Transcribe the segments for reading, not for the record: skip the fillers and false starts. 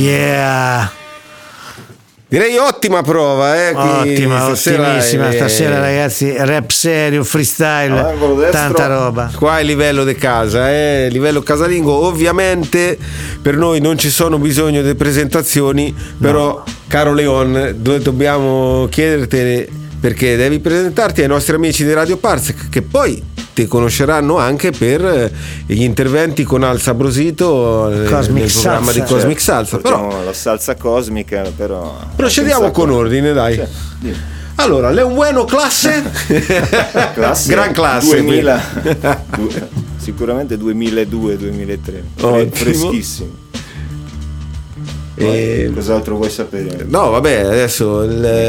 Yeah. Direi ottima prova, Ottimissima stasera ragazzi, rap serio, freestyle, tanta roba. Qua è livello di casa, livello casalingo. Ovviamente per noi non ci sono bisogno di presentazioni, però caro Leon, dobbiamo chiederti, perché devi presentarti ai nostri amici di Radio Parsec, che poi ti conosceranno anche per gli interventi con Al Sabrosito nel programma di Cosmic Salsa. Però la salsa cosmica, però procediamo con ordine, dai. Allora, Leon Bueno, classe gran classe 2000 sicuramente 2002-2003, freschissimo. Cos'altro vuoi sapere? No, vabbè, adesso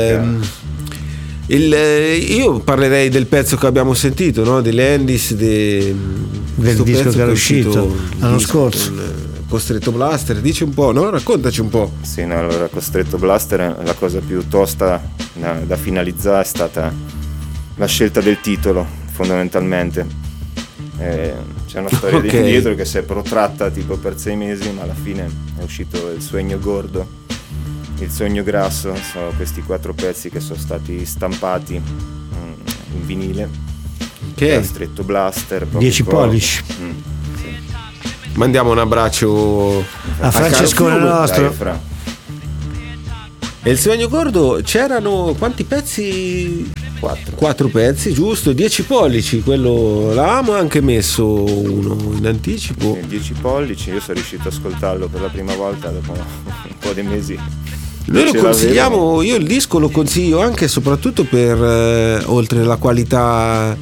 io parlerei del pezzo che abbiamo sentito, no? Delle Andis, del disco che era uscito l'anno scorso, Costretto Blaster. Dici un po', no? Raccontaci un po'. Sì, no, allora Costretto Blaster, la cosa più tosta da finalizzare è stata la scelta del titolo, fondamentalmente. C'è una storia dietro che si è protratta tipo per 6 mesi, ma alla fine è uscito Il Sogno Gordo, Il Sogno Grasso. Sono questi 4 pezzi che sono stati stampati in vinile, Stretto Blaster, 10 pollici. Sì. Mandiamo un abbraccio a Francescone nostro. E Il Sogno Gordo c'erano quanti pezzi? 4 pezzi, giusto, 10 pollici, quello l'avevamo anche messo uno in anticipo. 10 pollici, io sono riuscito ad ascoltarlo per la prima volta dopo un po' di mesi. Noi lo consigliamo, io il disco lo consiglio anche e soprattutto per oltre la qualità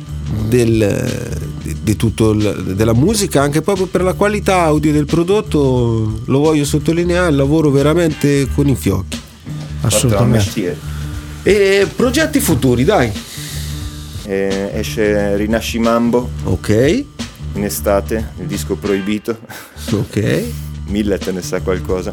di tutto della musica, anche proprio per la qualità audio del prodotto. Lo voglio sottolineare, il lavoro veramente con i fiocchi. Assolutamente. E progetti futuri, dai. Esce Rinascimambo, ok, in estate, il disco proibito. Ok. Millet ne sa qualcosa.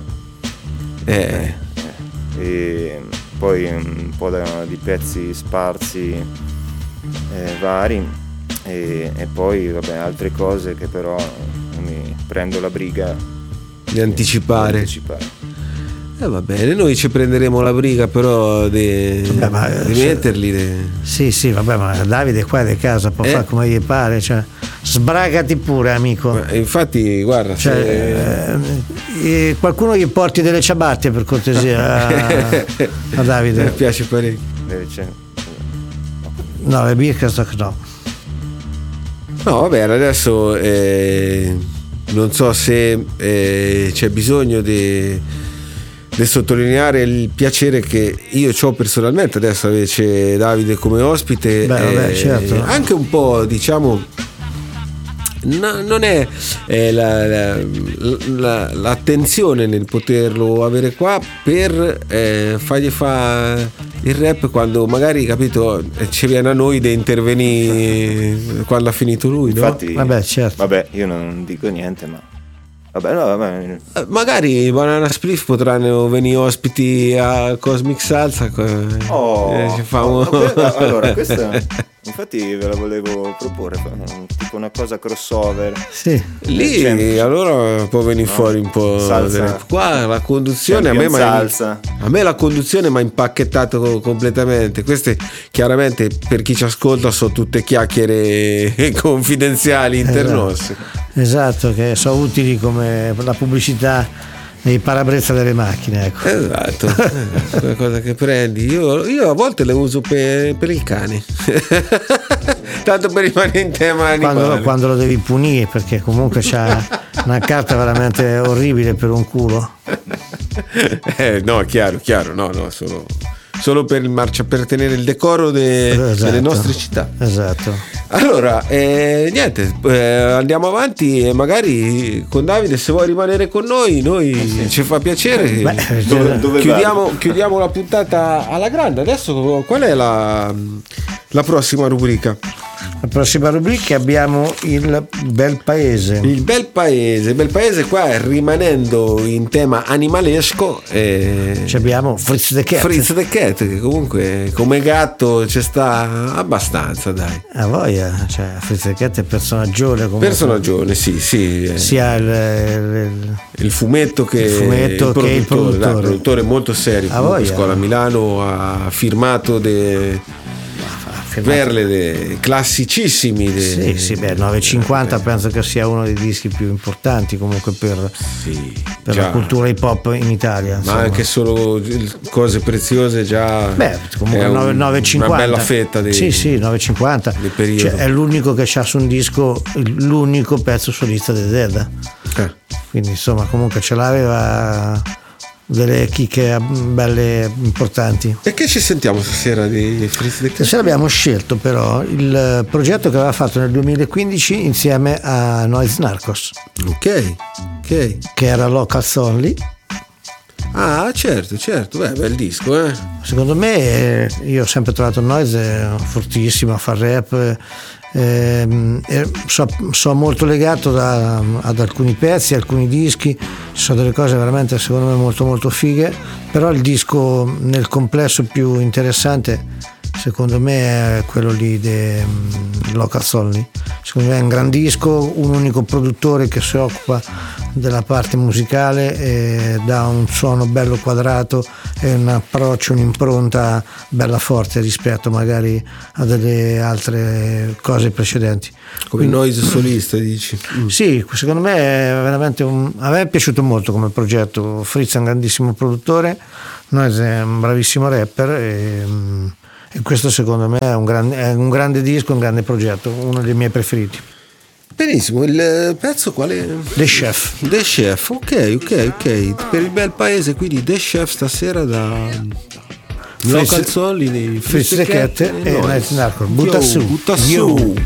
E poi un po' di pezzi sparsi vari e poi vabbè altre cose che però mi prendo la briga di anticipare. Va bene, noi ci prenderemo la briga però di metterli. Sì, vabbè, ma Davide qua di casa può fare come gli pare, cioè sbragati pure, amico. Ma infatti, guarda, qualcuno gli porti delle ciabatte per cortesia a Davide. Mi piace parecchio. No, le Birkenstock no. No, vabbè, adesso non so se c'è bisogno di sottolineare il piacere che io ho personalmente adesso invece Davide come ospite. Vabbè, certo. Anche un po', diciamo, non è l'attenzione nel poterlo avere qua per fargli fare il rap quando magari, capito, ci viene a noi da intervenire quando ha finito lui, no? Infatti, vabbè, certo. Vabbè, io non dico niente, ma vabbè. Magari Banana Spliff potranno venire ospiti a Cosmic Salsa. Allora, questa infatti ve la volevo proporre, tipo una cosa crossover. Sì. Lì allora può venire fuori un po' salsa. Qua la conduzione a me la conduzione mi ha impacchettato completamente. Queste chiaramente per chi ci ascolta sono tutte chiacchiere confidenziali internosse. Esatto, che sono utili come la pubblicità nei parabrezza delle macchine, ecco. Esatto. Quella cosa che prendi, io a volte le uso per il cane. Tanto per rimanere in tema animale. Quando lo devi punire, perché comunque c'ha una carta veramente orribile per un culo. No, chiaro, no, solo per per tenere il decoro delle nostre città. Esatto. Allora, niente, andiamo avanti e magari con Davide, se vuoi rimanere con noi ci fa piacere. Dove chiudiamo la puntata alla grande. Adesso qual è la prossima rubrica? La prossima rubrica abbiamo il bel paese. Il bel paese qua, rimanendo in tema animalesco, abbiamo Fritz the Cat, che comunque come gatto ci sta abbastanza, dai. A voglia, cioè Fritz the Cat è personaggione, sì. Sia il fumetto che il produttore. Dai, il produttore è molto serio. A Scuola Milano ha firmato perle classicissimi. Sì, 950 penso che sia uno dei dischi più importanti comunque per la cultura hip hop in Italia. Ma anche solo cose preziose già. Comunque 950. Una bella fetta di 950. Del periodo. Cioè, è l'unico che c'ha su un disco l'unico pezzo solista di Zedda. Quindi insomma comunque ce l'aveva delle chicche belle importanti. E che ci sentiamo stasera di Fritz the Cat? Stasera abbiamo scelto però il progetto che aveva fatto nel 2015 insieme a Noise Narcos, ok, che era Locals Only. Ah, certo, bel disco, Secondo me, io ho sempre trovato Noise fortissimo a far rap, so molto legato ad alcuni pezzi, alcuni dischi, ci sono delle cose veramente secondo me molto molto fighe, però il disco nel complesso più interessante secondo me è quello lì di Locals Only. Secondo me è un gran disco, un unico produttore che si occupa della parte musicale e dà un suono bello quadrato e un approccio, un'impronta bella forte rispetto magari a delle altre cose precedenti. Come Noise solista, dici? Sì, secondo me è veramente a me è piaciuto molto come progetto. Fritz è un grandissimo produttore, Noise è un bravissimo rapper e questo secondo me è un grande disco, un grande progetto, uno dei miei preferiti. Benissimo, il pezzo quale? The Chef, ok. Per il bel paese, quindi The Chef stasera da Locals Only, Fritz the Cat e Noise Narcos. Butta su.